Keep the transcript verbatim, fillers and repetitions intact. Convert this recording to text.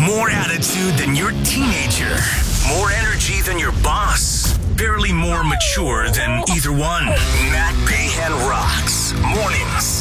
More attitude than your teenager. More energy than your boss. Barely more mature than either one. Matt Bayhan rocks. Mornings.